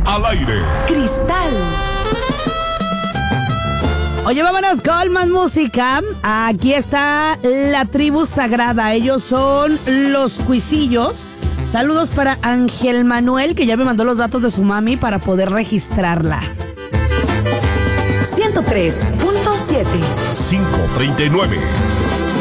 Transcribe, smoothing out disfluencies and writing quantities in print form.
al aire. Cristal. Oye, vámonos con más música. Aquí está la tribu sagrada. Ellos son los Cuisillos. Saludos para Ángel Manuel, que ya me mandó los datos de su mami para poder registrarla. 103.7. 539.